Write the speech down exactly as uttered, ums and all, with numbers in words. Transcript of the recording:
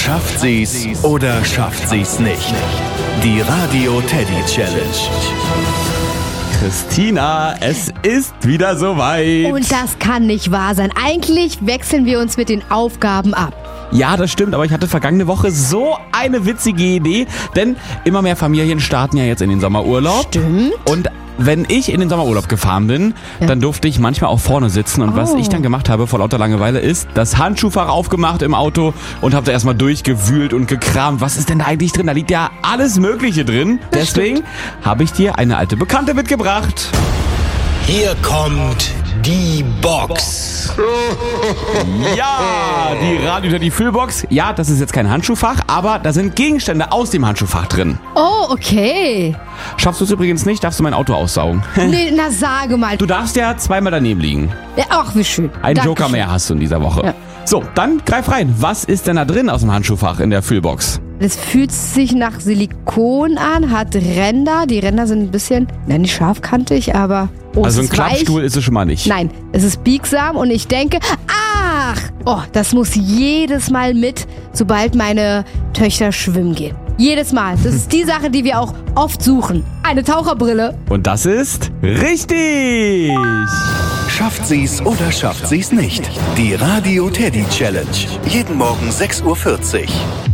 Schafft sie's oder schafft sie's nicht? Die Radio Teddy Challenge. Christina, es ist wieder soweit. Und das kann nicht wahr sein. Eigentlich wechseln wir uns mit den Aufgaben ab. Ja, das stimmt, aber ich hatte vergangene Woche so eine witzige Idee, denn immer mehr Familien starten ja jetzt in den Sommerurlaub. Stimmt. Und wenn ich in den Sommerurlaub gefahren bin, ja. dann durfte ich manchmal auch vorne sitzen. Und oh. was ich dann gemacht habe vor lauter Langeweile ist, das Handschuhfach aufgemacht im Auto und habe da erstmal durchgewühlt und gekramt. Was ist denn da eigentlich drin? Da liegt ja alles Mögliche drin. Das Deswegen habe ich dir eine alte Bekannte mitgebracht. Hier kommt die Box. Ja, die Radio Teddy Füllbox. Ja, das ist jetzt kein Handschuhfach, aber da sind Gegenstände aus dem Handschuhfach drin. Oh, okay. Schaffst du es übrigens nicht, darfst du mein Auto aussaugen. Nee, na sage mal. Du darfst ja zweimal daneben liegen. Ja, ach, wie schön. Einen Dankeschön. Joker mehr hast du in dieser Woche. Ja. So, dann greif rein. Was ist denn da drin aus dem Handschuhfach in der Füllbox? Es fühlt sich nach Silikon an, hat Ränder. Die Ränder sind ein bisschen, nein, nicht scharfkantig, aber... Oh, also es ein ist weich. Klappstuhl ist es schon mal nicht. Nein, es ist biegsam und ich denke, ach, oh, das muss jedes Mal mit, sobald meine Töchter schwimmen gehen. Jedes Mal. Das ist die Sache, die wir auch oft suchen. Eine Taucherbrille. Und das ist richtig. Schafft sie's oder schafft sie's nicht? Die Radio Teddy Challenge. Jeden Morgen sechs Uhr vierzig.